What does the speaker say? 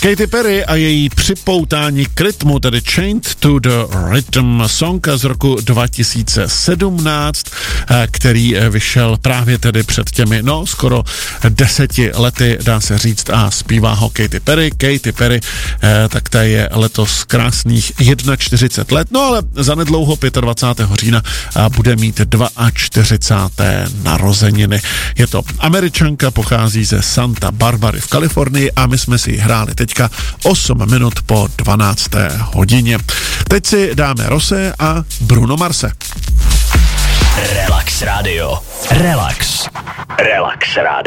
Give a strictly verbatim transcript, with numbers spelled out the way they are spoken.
Katy Perry a její připoutání k rytmu, tedy Chained to the Rhythm, song z roku dva tisíce sedmnáct, který vyšel právě tedy před těmi, no, skoro deseti lety, dá se říct, a zpívá ho Katy Perry. Katy Perry, tak ta je letos krásných čtyřicet jedna let, no ale zanedlouho dvacátého pátého října bude mít čtyřicáté dva narozeniny. Je to Američanka, pochází ze Santa Barbary v Kalifornii a my jsme si ji hráli teďka osm minut po dvanácté hodině. Teď si dáme Rose a Bruno Marse. Relax Radio. Relax. Relax Radio.